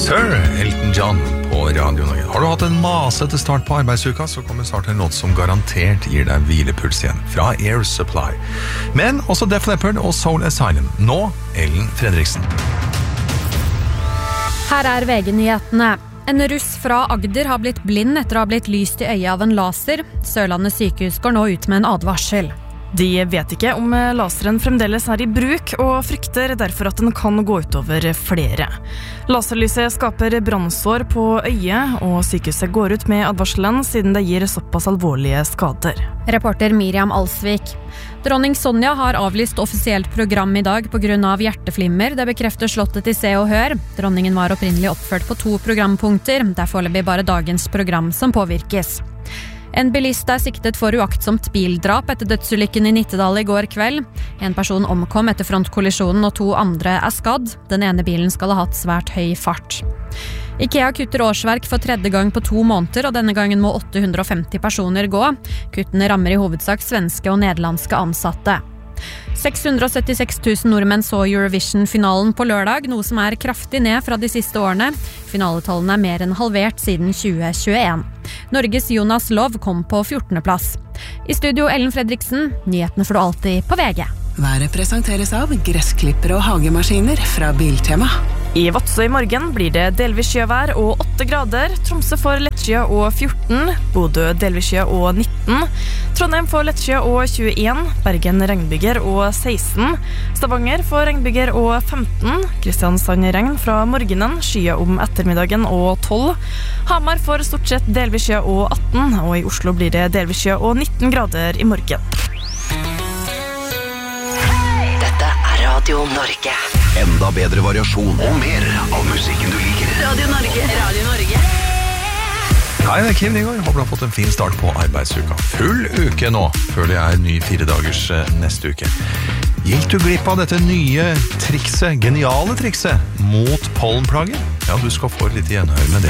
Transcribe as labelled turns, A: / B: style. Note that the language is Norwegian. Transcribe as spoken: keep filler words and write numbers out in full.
A: Sir Elton John på Radio Norge. Har du hatt en masete start på arbeidsuka, så kommer snart en låt som garantert gir deg hvilepuls igjen, fra Air Supply. Men også Def Leppard og Soul Asylum. Nå Ellen Fredriksen.
B: Her er V G-nyhetene. En russ fra Agder har blitt blind etter å ha blitt lyst i øyet av en laser. Sørlandet sykehus går nå ut med en advarsel.
C: De vet ikke om laseren fremdeles er i bruk, og frykter derfor at den kan gå utover flere. Laserlyset skaper brannsår på øyet, og sykehuset går ut med advarselen siden det gir såpass alvorlige skader.
B: Reporter Miriam Alsvik. Dronning Sonja har avlyst offisielt program i dag på grunn av hjerteflimmer. Det bekrefter slottet i Se og Hør. Dronningen var opprinnelig oppført på to programpunkter. Det er foreløpig bare dagens program som påvirkes. En bilist er siktet for uaktsomt bildrap etter dødsulykken i Nittedal i går kveld. En person omkom etter frontkollisjonen, og to andre er skadd. Den ene bilen skal ha hatt svært høy fart. IKEA kutter årsverk for tredje gang på to måneder, og denne gangen må åtte hundre og femti personer gå. Kuttene rammer i hovedsak svenske og nederlandske ansatte. seks hundre og syttiseks tusen nordmenn så Eurovision-finalen på lørdag, noe som er kraftig ned fra de siste årene. Finaletallene er mer enn halvert siden tjue tjueen. Norges Jonas Lov kom på fjortende plass. I studio Ellen Fredriksen, nyhetene får du alltid på V G.
D: Været presenteres av gressklippere og hagemaskiner fra Biltema.
C: I Vadsø i morgen blir det delvis skyvær og åtte grader. Tromsø får lettskyet og fjorten. Bodø delvis skyet og nitten. Trondheim får lettskyet og tjueen. Bergen regnbyger og seksten. Stavanger får regnbyger og femten. Kristiansand regn fra morgenen. Skyet om ettermiddagen og tolv. Hamar får stort sett delvis skyet og atten. Og i Oslo blir det delvis skyet og nitten grader i morgen.
E: Dette er Radio Norge.
F: Enda bedre variasjon og mer av musikken du liker.
E: Radio Norge, Radio Norge.
A: Hei, det er Kim Nygaard. Håper du har fått en fin start på arbeidsuka. Full uke nå, før det er ny fire dagers neste uke. Gikk du glipp av dette nye trikset, geniale trikset, mot pollenplager? Ja, du skal få litt gjenhør med det.